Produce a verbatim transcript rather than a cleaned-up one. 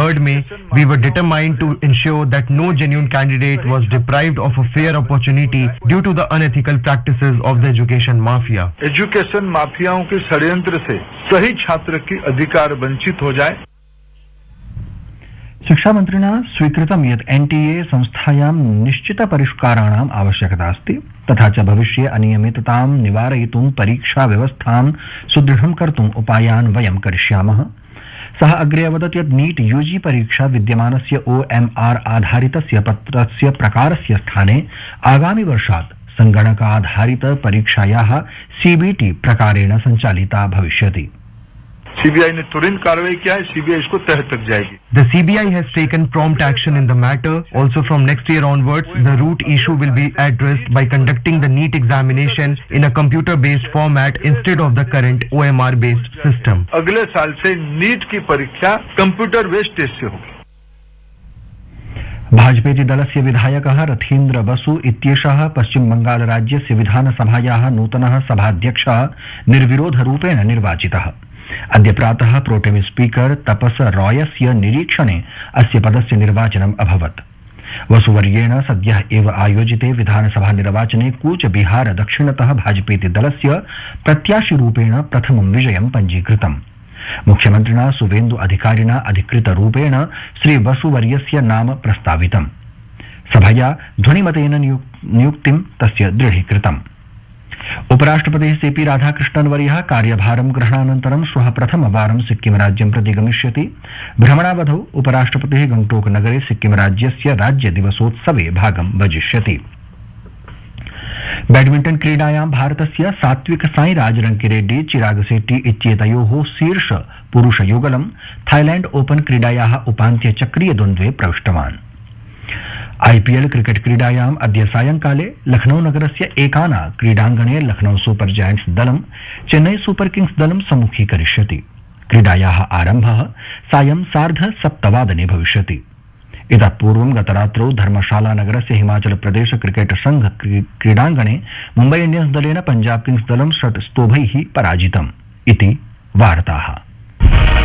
third May, we were determined to ensure that no genuine candidate was deprived of a fair opportunity due to the unethical practices of the education mafia. Education माफियाओं के षड्यंत्र से सही छात्र की अधिकार वंचित हो जाए। शिक्षामन्त्रिणा स्वीकृतं यत् एनटीए संस्थायां निश्चितपरिष्काराणाम् आवश्यकता अस्ति तथा च भविष्ये अनियमिततां निवारयितुं परीक्षा व्यवस्थां सुदृढं कर्तुम् उपायान् वयं करिष्यामः। सः अग्रे अवदत् यत् नीट यूजी परीक्षा विद्यमानस्य ओएमआर आधारितस्य पत्रस्य प्रकारस्य स्थाने आगामि वर्षात् संगणकाधारित परीक्षायाः सीबीटी प्रकारेण संचालिता भविष्यति। सीबीआई ने तुरंत कार्रवाई किया है, सीबीआई इसको तह तक जाएगी। The C B I has taken prompt action in the matter. Also from next year onwards, the root issue will be addressed by conducting the NEET examination in a computer-based format instead of the current O M R-based system. अगले साल से NEET की परीक्षा computer based test से होगी। भाजपेति दलस्य विधायकः रथीन्द्र बसु इत्येषः पश्चिम बंगाल राज्यस्य विधानसभायाः नूतनः सभाध्यक्षः निर्विरोधरूपेण निर्वाचितः। अद्य प्रातः प्रोटेम स्पीकर तपस रॉयस्य निरीक्षणे अस्य पदस्य निर्वाचनम् अभवत्। वसुवर्येण सद्यः एव आयोजिते विधानसभा निर्वाचने कूच बिहार दक्षिणतः भाजपेति दलस्य प्रत्याशिरूपेण प्रथमं विजयं पञ्जीकृतम्। मुख्यमन्त्रिणा सुवेन्दु अधिकारिणा अधिकृतरूपेण श्री वसुवर्यस्य नाम प्रस्तावितम्। सभया ध्वनिमतेन नियुक्तिं तस्य दृढीकृतम्। उपराष्ट्रपतिः सीपी राधाकृष्णन् वर्यः कार्यभारं ग्रहणानन्तरं श्वः प्रथमवारं सिक्किम राज्यं प्रति गमिष्यति। भ्रमणावधौ उपराष्ट्रपतिः गंगटोक नगरे सिक्किम राज्यस्य राज्य दिवसोत्सवे भागं भजिष्यति। बैडमिंटन क्रीडायां भारतस्य सात्विक साईराज रंकिरेड्डी चिराग शेट्टी इत्येतयोः शीर्ष पुरुष युगलं थाईलैंड ओपन क्रीडायाः उपान्त्य चक्रीय द्वन्द्वे प्रविष्टवान्। आईपीएल क्रिकेट क्रीडायाम् अद्य सायंकाले लखनऊ नगरस्य एकाना क्रीडाङ्गणे लखनऊ सुपर जायंट्स दलं चेन्नई सुपर किंग्स दलं सम्मुखीकरिष्यति। क्रीडायाः आरम्भः सायं सार्ध सप्तवादने भविष्यति। इतः पूर्वं गतरात्रौ धर्मशाला नगरस्य हिमाचल प्रदेश क्रिकेट संघ क्रीडाङ्गणे मुम्बई इंडियंस दलेन पंजाब किंग्स दलं षट् स्तोभैः पराजितम् इति वार्ताः।